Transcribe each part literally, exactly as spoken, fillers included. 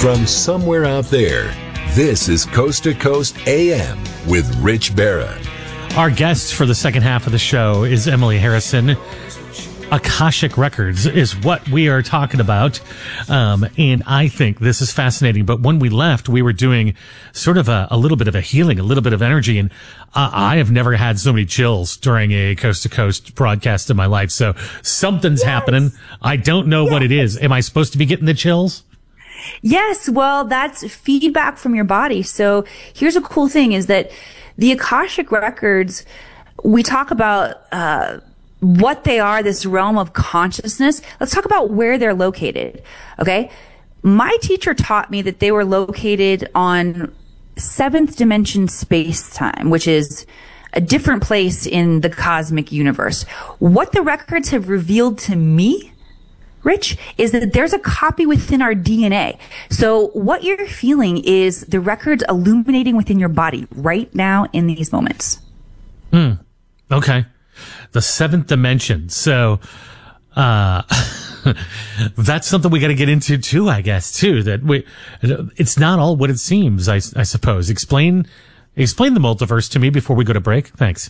From somewhere out there, this is Coast to Coast A M with Rich Barra. Our guest for the second half of the show is Emily Harrison. Akashic Records is what we are talking about. Um, and I think this is fascinating. But when we left, we were doing sort of a, a little bit of a healing, a little bit of energy. And uh, I have never had so many chills during a Coast to Coast broadcast in my life. So something's yes. happening. I don't know yes. what it is. Am I supposed to be getting the chills? Yes. Well, that's feedback from your body. So here's a cool thing is that the Akashic Records, we talk about, uh, what they are, this realm of consciousness. Let's talk about where they're located. Okay. My teacher taught me that they were located on seventh dimension space time, which is a different place in the cosmic universe. What the records have revealed to me, Rich, is that there's a copy within our D N A. So what you're feeling is the records illuminating within your body right now in these moments. Hmm. Okay. The seventh dimension. So, uh, that's something we got to get into too, I guess, too, that we, it's not all what it seems, I, I suppose. Explain, explain the multiverse to me before we go to break. Thanks.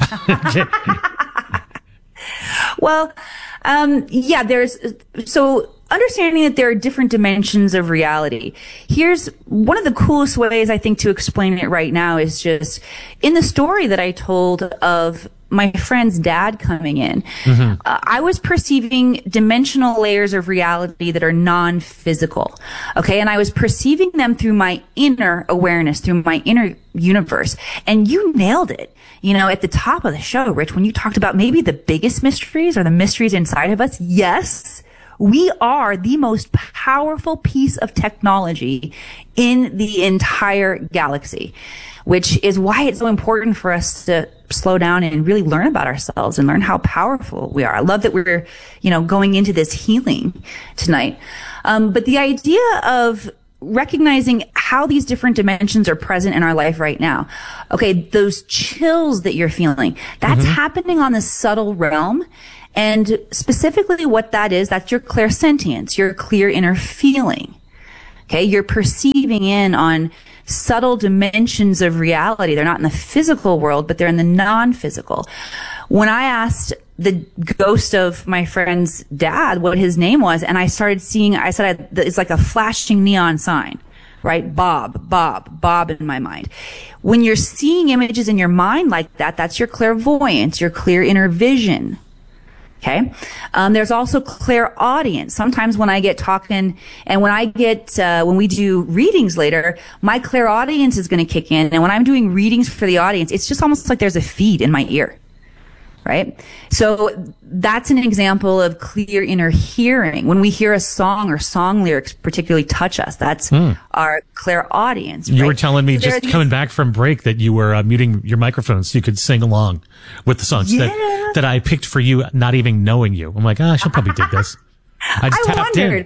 Well, um, yeah, there's, so understanding that there are different dimensions of reality. Here's one of the coolest ways I think to explain it right now is just in the story that I told of my friend's dad coming in, mm-hmm. uh, I was perceiving dimensional layers of reality that are non-physical. Okay. And I was perceiving them through my inner awareness, through my inner universe. And you nailed it. You know, at the top of the show, Rich, when you talked about maybe the biggest mysteries or the mysteries inside of us. Yes. We are the most powerful piece of technology in the entire galaxy, which is why it's so important for us to slow down and really learn about ourselves and learn how powerful we are. I love that we're, you know, going into this healing tonight. Um, but the idea of recognizing how these different dimensions are present in our life right now. Okay, those chills that you're feeling, that's mm-hmm. happening on the subtle realm. And specifically what that is, that's your clairsentience, your clear inner feeling. Okay, you're perceiving in on subtle dimensions of reality. They're not in the physical world, but they're in the non-physical. When I asked the ghost of my friend's dad what his name was, and I started seeing, I said, I, it's like a flashing neon sign, right? Bob, Bob, Bob in my mind. When you're seeing images in your mind like that, that's your clairvoyance, your clear inner vision. Okay. Um, there's also clairaudience. Sometimes when I get talking and when I get, uh, when we do readings later, my clairaudience is going to kick in. And when I'm doing readings for the audience, it's just almost like there's a feed in my ear. Right. So that's an example of clear inner hearing. When we hear a song or song lyrics particularly touch us, that's mm. our clairaudience. You right? were telling me so just these- coming back from break that you were uh, muting your microphone so you could sing along with the songs yeah. that, that I picked for you, not even knowing you. I'm like, ah, she'll probably dig this. I just I tapped wondered. in.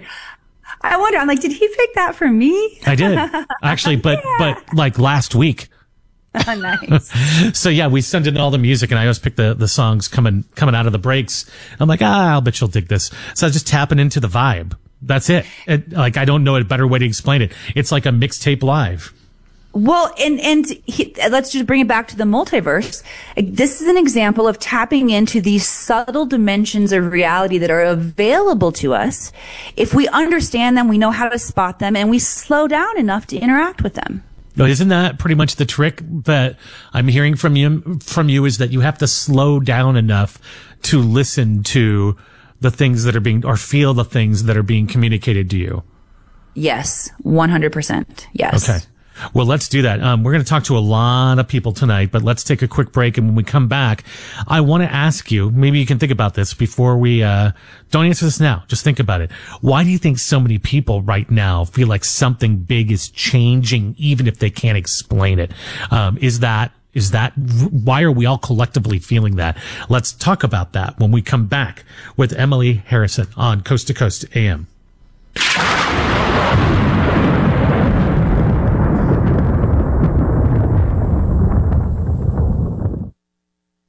I wonder. I'm like, did he pick that for me? I did actually, but, yeah. but like last week. Oh, nice. So yeah, we sent in all the music and I always pick the, the songs coming, coming out of the breaks. I'm like, ah, I'll bet you'll dig this. So I was just tapping into the vibe. That's it. it. Like, I don't know a better way to explain it. It's like a mixtape live. Well, and, and he, let's just bring it back to the multiverse. This is an example of tapping into these subtle dimensions of reality that are available to us. If we understand them, we know how to spot them, and we slow down enough to interact with them. Isn't that pretty much the trick that I'm hearing from you, from you is that you have to slow down enough to listen to the things that are being, or feel the things that are being communicated to you? Yes, one hundred percent. Yes. Okay. Well, let's do that. Um, we're going to talk to a lot of people tonight, but let's take a quick break. And when we come back, I want to ask you, maybe you can think about this before we, uh, don't answer this now. Just think about it. Why do you think so many people right now feel like something big is changing, even if they can't explain it? Um, is that, is that, why are we all collectively feeling that? Let's talk about that when we come back with Emily Harrison on Coast to Coast A M.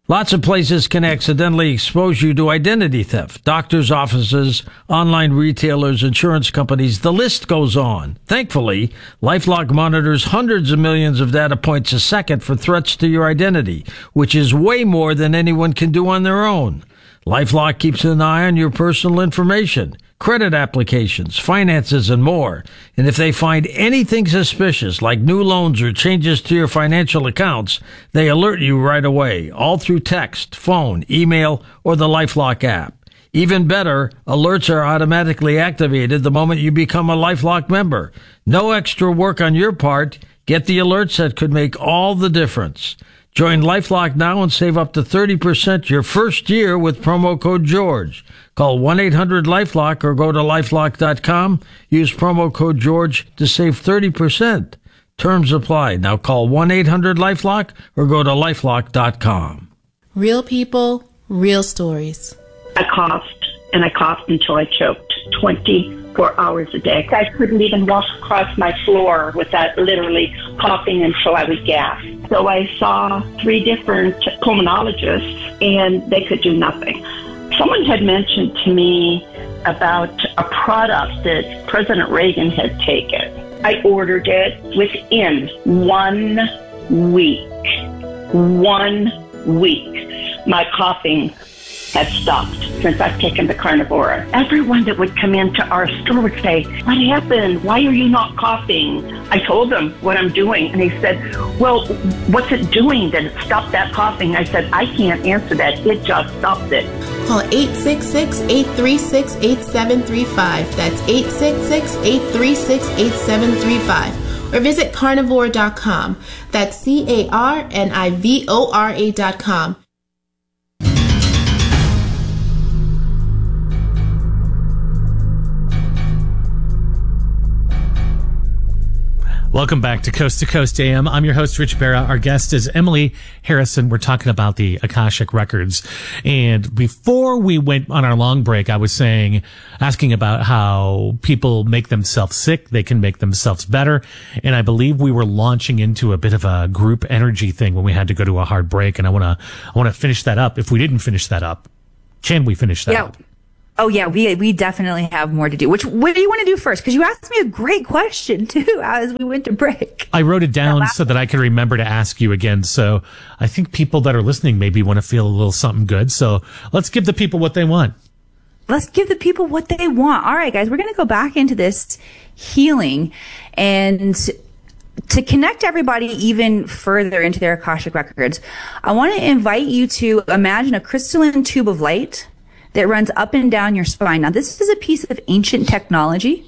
Lots of places can accidentally expose you to identity theft. Doctors' offices, online retailers, insurance companies, the list goes on. Thankfully, LifeLock monitors hundreds of millions of data points a second for threats to your identity, which is way more than anyone can do on their own. LifeLock keeps an eye on your personal information, credit applications, finances, and more. And if they find anything suspicious, like new loans or changes to your financial accounts, they alert you right away, all through text, phone, email, or the LifeLock app. Even better, alerts are automatically activated the moment you become a LifeLock member. No extra work on your part. Get the alerts that could make all the difference. Join LifeLock now and save up to thirty percent your first year with promo code George. Call one eight hundred LifeLock or go to lifelock dot com. Use promo code George to save thirty percent. Terms apply. Now call one eight hundred LifeLock or go to lifelock dot com. Real people, real stories. I coughed, and I coughed until I choked twenty-four hours a day. I couldn't even walk across my floor without literally coughing until I would gasp. So I saw three different pulmonologists, and they could do nothing. Someone had mentioned to me about a product that President Reagan had taken. I ordered it within one week. One week. My coughing had stopped since I've taken the Carnivora. Everyone that would come into our store would say, "What happened? Why are you not coughing?" I told them what I'm doing, and they said, "Well, what's it doing that it stopped that coughing?" I said, "I can't answer that. It just stopped it." Call eight six six, eight three six, eight seven three five. That's eight six six, eight three six, eight seven three five. Or visit carnivore dot com. That's C A R N I V O R A dot com. Welcome back to Coast to Coast A M. I'm your host, Rich Barra. Our guest is Emily Harrison. We're talking about the Akashic Records. And before we went on our long break, I was saying, asking about how people make themselves sick. They can make themselves better. And I believe we were launching into a bit of a group energy thing when we had to go to a hard break. And I want to, I want to finish that up. If we didn't finish that up, can we finish that yeah. up? Oh yeah, we we definitely have more to do. Which what do you want to do first? Because you asked me a great question too as we went to break. I wrote it down so that I can remember to ask you again. So I think people that are listening maybe want to feel a little something good. So let's give the people what they want. Let's give the people what they want. All right, guys, we're going to go back into this healing and to connect everybody even further into their Akashic Records. I want to invite you to imagine a crystalline tube of light that runs up and down your spine. Now, this is a piece of ancient technology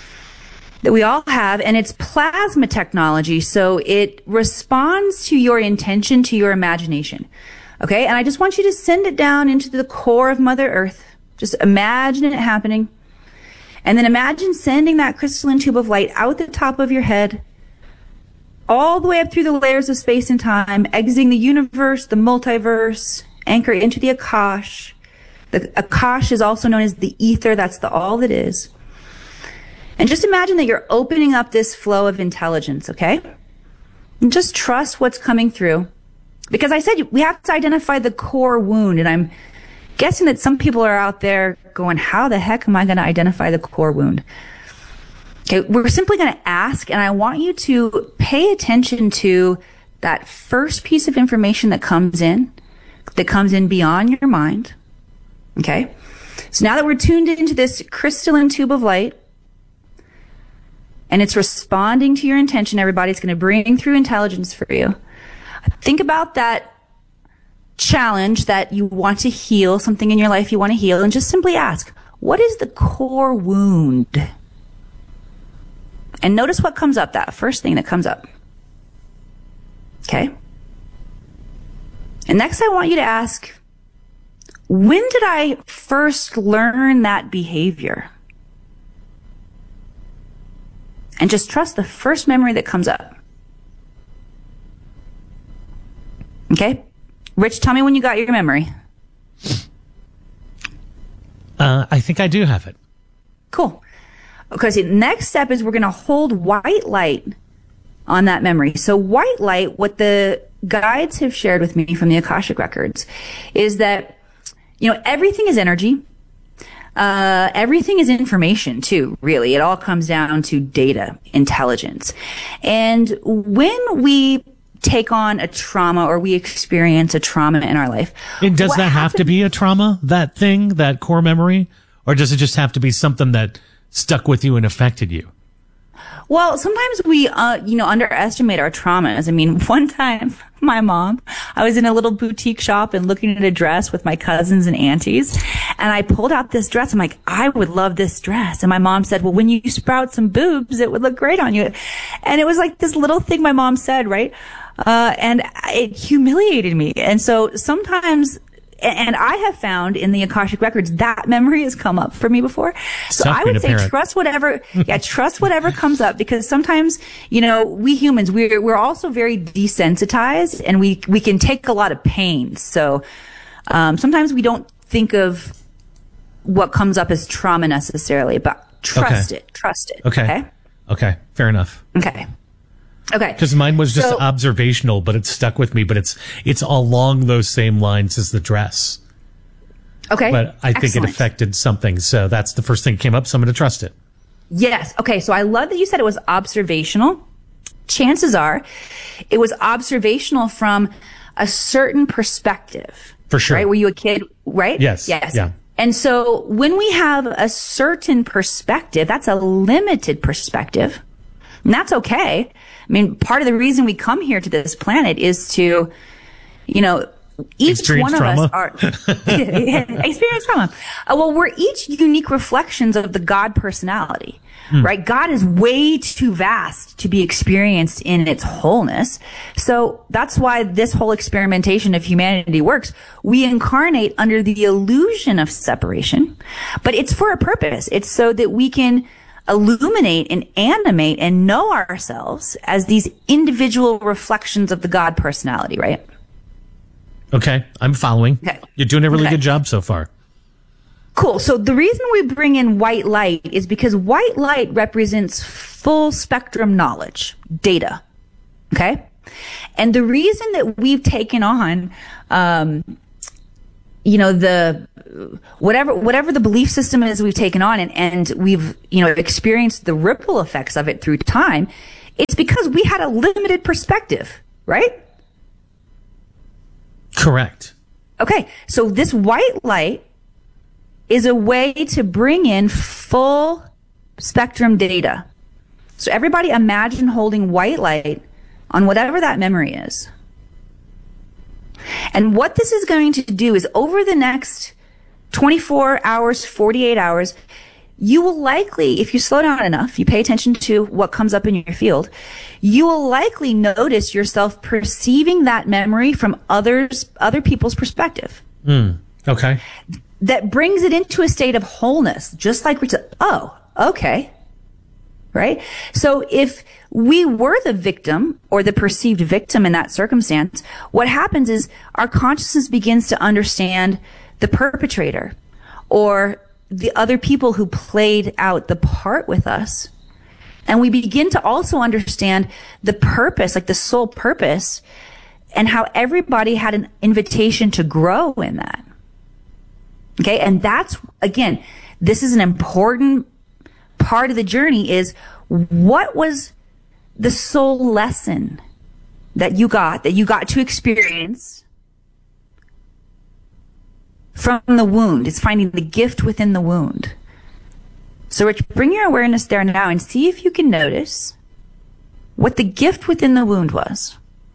that we all have, and it's plasma technology, so it responds to your intention, to your imagination. Okay? And I just want you to send it down into the core of Mother Earth. Just imagine it happening. And then imagine sending that crystalline tube of light out the top of your head, all the way up through the layers of space and time, exiting the universe, the multiverse, anchor into the Akash. The Akash is also known as the ether. That's the all that is. And just imagine that you're opening up this flow of intelligence, okay? And just trust what's coming through. Because I said we have to identify the core wound. And I'm guessing that some people are out there going, how the heck am I going to identify the core wound? Okay, we're simply going to ask, and I want you to pay attention to that first piece of information that comes in, that comes in beyond your mind. Okay, so now that we're tuned into this crystalline tube of light and it's responding to your intention, everybody's going to bring through intelligence for you. Think about that challenge that you want to heal, something in your life you want to heal, and just simply ask, what is the core wound? And notice what comes up, that first thing that comes up. Okay? And next I want you to ask, when did I first learn that behavior? And just trust the first memory that comes up. Okay? Rich, tell me when you got your memory. Uh, I think I do have it. Cool. Okay, so the next step is we're going to hold white light on that memory. So white light, what the guides have shared with me from the Akashic Records is that, you know, everything is energy. Uh, everything is information too, really. It all comes down to data, intelligence. And when we take on a trauma or we experience a trauma in our life. And does that have to be a trauma, that thing, that core memory? Or does it just have to be something that stuck with you and affected you? Well, sometimes we, uh, you know, underestimate our traumas. I mean, one time, my mom, I was in a little boutique shop and looking at a dress with my cousins and aunties, and I pulled out this dress. I'm like, I would love this dress. And my mom said, well, when you sprout some boobs, it would look great on you. And it was like this little thing my mom said, right? Uh, and it humiliated me. And so sometimes, and I have found in the Akashic Records that memory has come up for me before. So Tough I would say parent. trust whatever, yeah, trust whatever comes up, because sometimes, you know, we humans, we're, we're also very desensitized and we, we can take a lot of pain. So, um, sometimes we don't think of what comes up as trauma necessarily, but trust Okay. it, trust it. Okay. Okay. Okay. Fair enough. Okay. Okay. Because mine was just So- observational, but it stuck with me. But it's it's along those same lines as the dress. Okay. But I think Excellent. it affected something. So that's the first thing that came up. So I'm going to trust it. Yes. Okay. So I love that you said it was observational. Chances are it was observational from a certain perspective. For sure. Right? Were you a kid? Right? Yes. Yes. Yeah. And so when we have a certain perspective, that's a limited perspective. And that's okay. I mean, part of the reason we come here to this planet is to, you know, each Experience one of trauma. us are experience trauma. Uh, well, we're each unique reflections of the God personality, Hmm. right? God is way too vast to be experienced in its wholeness. So that's why this whole experimentation of humanity works. We incarnate under the illusion of separation, but it's for a purpose. It's so that we can illuminate and animate and know ourselves as these individual reflections of the God personality, right? Okay. I'm following. Okay. You're doing a really Okay. good job so far. Cool. So the reason we bring in white light is because white light represents full spectrum knowledge, data. Okay. And the reason that we've taken on, um, you know, the, whatever, whatever the belief system is we've taken on and, and we've, you know, experienced the ripple effects of it through time, it's because we had a limited perspective, right? Correct. Okay. So this white light is a way to bring in full spectrum data. So everybody imagine holding white light on whatever that memory is. And what this is going to do is over the next twenty-four hours, forty-eight hours, you will likely, if you slow down enough, you pay attention to what comes up in your field, you will likely notice yourself perceiving that memory from others, other people's perspective. Mm. Okay. That brings it into a state of wholeness, just like we said, oh, okay. Right? So if we were the victim or the perceived victim in that circumstance, what happens is our consciousness begins to understand the perpetrator or the other people who played out the part with us. And we begin to also understand the purpose, like the soul purpose, and how everybody had an invitation to grow in that. Okay. And that's, again, this is an important part of the journey is what was the soul lesson that you got, that you got to experience from the wound? It's finding the gift within the wound. So Rich, bring your awareness there now and see if you can notice what the gift within the wound was.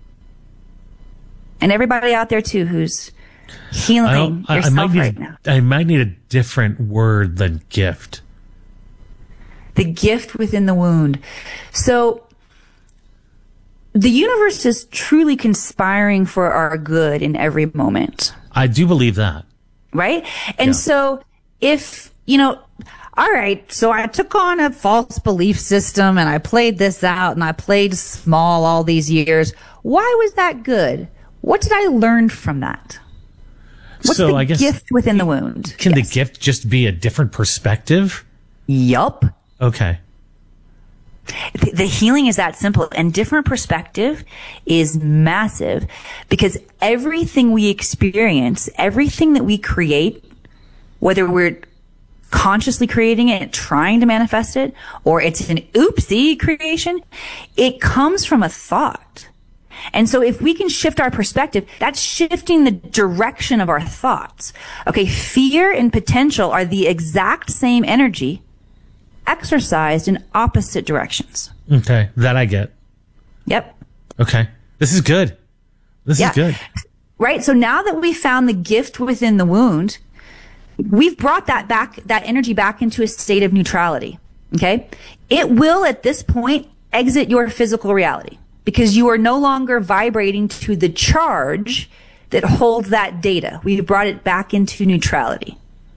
And everybody out there too who's healing I, I, I yourself might need right a, now. I might need a different word than gift. The gift within the wound. So the universe is truly conspiring for our good in every moment, I do believe that. right? And Yeah. so if, you know, all right, so I took on a false belief system and I played this out and I played small all these years. Why was that good? What did I learn from that? What's so the I guess gift within the wound? can Yes. the gift just be a different perspective? Yup. Okay. The healing is that simple, and different perspective is massive, because everything we experience, everything that we create, whether we're consciously creating it, trying to manifest it, or it's an oopsie creation, it comes from a thought. And so if we can shift our perspective, that's shifting the direction of our thoughts. Okay, fear and potential are the exact same energy, exercised in opposite directions. Okay, that I get. Yep. Okay, this is good. This yeah. is good. Right. So now that we found the gift within the wound, we've brought that back, that energy back into a state of neutrality. Okay. It will at this point exit your physical reality, because you are no longer vibrating to the charge that holds that data. We've brought it back into neutrality.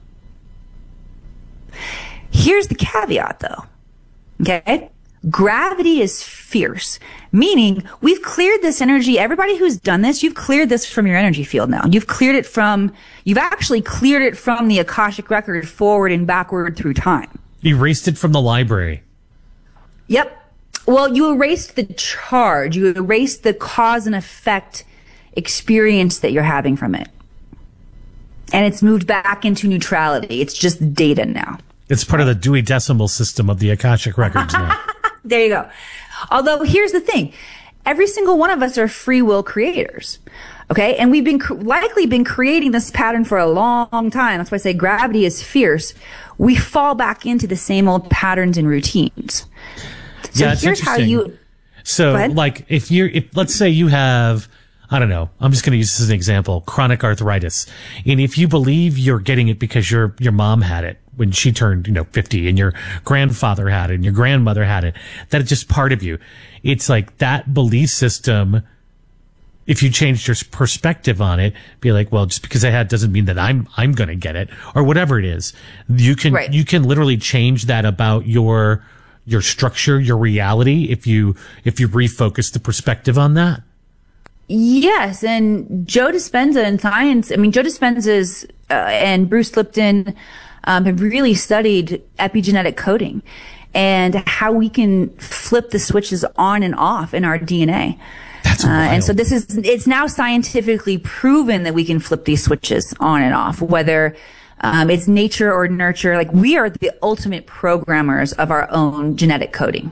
Here's the caveat though. Okay. Gravity is fierce, meaning we've cleared this energy. Everybody who's done this, you've cleared this from your energy field now. You've cleared it from, you've actually cleared it from the Akashic record forward and backward through time. Erased it from the library. Yep. Well, you erased the charge. You erased the cause and effect experience that you're having from it. And it's moved back into neutrality. It's just data now. It's part of the Dewey Decimal System of the Akashic Records now. There you go. Although here's the thing. Every single one of us are free will creators. Okay. And we've been cr- likely been creating this pattern for a long time. That's why I say gravity is fierce. We fall back into the same old patterns and routines. So yeah, it's here's how you. So like if you're, if let's say you have, I don't know, I'm just going to use this as an example, chronic arthritis. And if you believe you're getting it because your, your mom had it when she turned, you know, fifty, and your grandfather had it and your grandmother had it, that it's just part of you. It's like that belief system. If you changed your perspective on it, be like, well, just because I had doesn't mean that I'm, I'm going to get it, or whatever it is. You can, right. you can literally change that about your, your structure, your reality, if you, if you refocus the perspective on that. Yes, and Joe Dispenza in science, I mean, Joe Dispenza's uh, and Bruce Lipton um, have really studied epigenetic coding and how we can flip the switches on and off in our D N A. That's uh, wild. and so this is, it's now scientifically proven that we can flip these switches on and off, whether um, it's nature or nurture. Like, we are the ultimate programmers of our own genetic coding.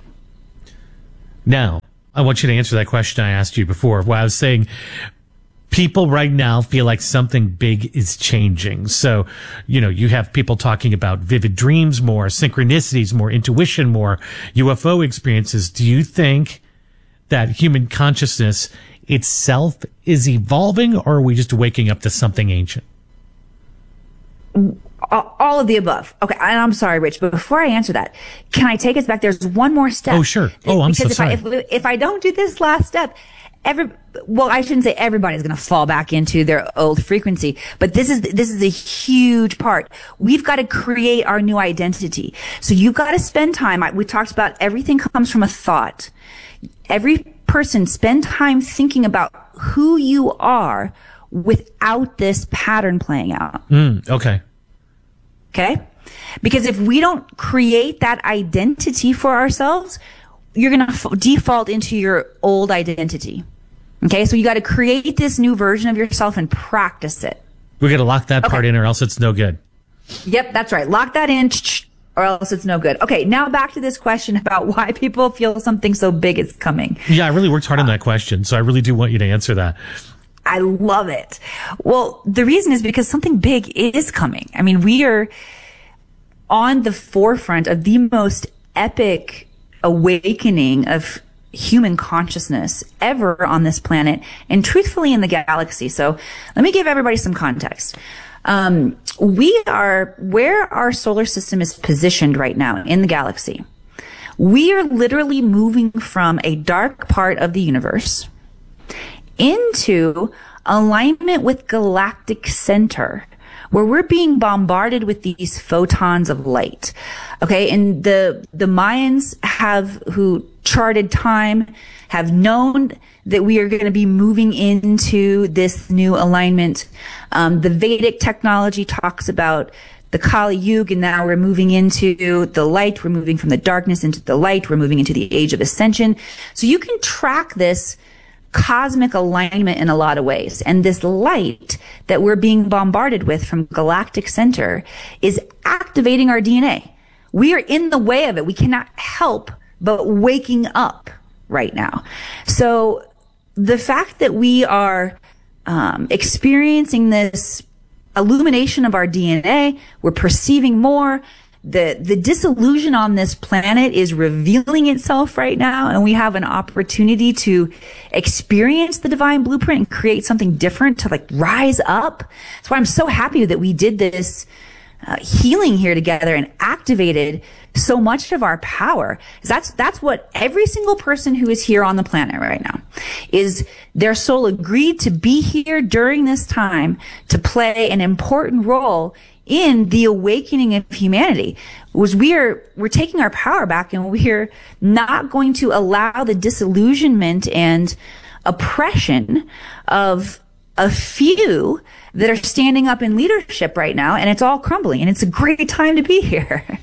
Now, I want you to answer that question I asked you before, where I was saying people right now feel like something big is changing. So, you know, you have people talking about vivid dreams more, synchronicities more, intuition more, U F O experiences. Do you think that human consciousness itself is evolving, or are we just waking up to something ancient? All of the above. Okay, and I'm sorry, Rich, but before I answer that, can I take us back? There's one more step. Oh, sure. Oh, I'm because so sorry. Because if, I, if, if I don't do this last step, every well, I shouldn't say everybody's going to fall back into their old frequency, but this is this is a huge part. We've got to create our new identity. So you've got to spend time. I, we talked about everything comes from a thought. Every person spend time thinking about who you are without this pattern playing out. Mm, okay. Okay? Because if we don't create that identity for ourselves, you're going to f- default into your old identity. Okay? So you got to create this new version of yourself and practice it. We got to lock that okay. part in, or else it's no good. Yep, that's right. Lock that in, or else it's no good. Okay, now back to this question about why people feel something so big is coming. Yeah, I really worked hard on that question, so I really do want you to answer that. I love it. Well, the reason is because something big is coming. I mean, we are on the forefront of the most epic awakening of human consciousness ever on this planet, and truthfully in the galaxy. So let me give everybody some context. Um, we are, where our solar system is positioned right now in the galaxy, we are literally moving from a dark part of the universe into alignment with galactic center, where we're being bombarded with these photons of light. Okay. And the, the Mayans have, who charted time, have known that we are going to be moving into this new alignment. Um, the Vedic technology talks about the Kali Yuga, and now we're moving into the light. We're moving from the darkness into the light. We're moving into the age of ascension. So you can track this cosmic alignment in a lot of ways. And this light that we're being bombarded with from galactic center is activating our D N A. We are in the way of it. We cannot help but waking up right now. So the fact that we are um, experiencing this illumination of our D N A, we're perceiving more. The, the disillusion on this planet is revealing itself right now, and we have an opportunity to experience the divine blueprint and create something different, to like rise up. That's why I'm so happy that we did this uh, healing here together and activated so much of our power. That's, that's what every single person who is here on the planet right now is. Their soul agreed to be here during this time to play an important role in the awakening of humanity. Was we are, we're taking our power back, and we're not going to allow the disillusionment and oppression of a few that are standing up in leadership right now, and it's all crumbling, and it's a great time to be here.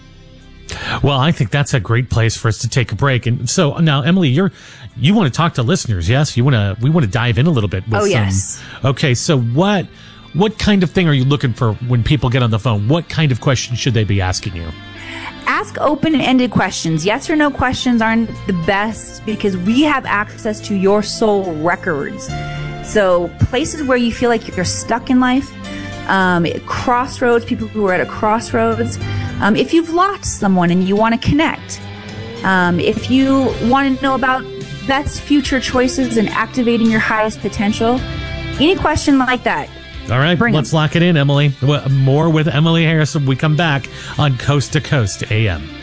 Well, I think that's a great place for us to take a break. And so now, Emily, you're, you want to talk to listeners. Yes. You want to, we want to dive in a little bit with oh, yes. some. Okay. So what, what kind of thing are you looking for when people get on the phone? What kind of questions should they be asking you? Ask open-ended questions. Yes or no questions aren't the best, because we have access to your soul records. So places where you feel like you're stuck in life, um, crossroads, people who are at a crossroads. Um, if you've lost someone and you want to connect, um, if you want to know about best future choices and activating your highest potential, any question like that. All right, Bring let's them. lock it in, Emily. More with Emily Harris when we come back on Coast to Coast A M.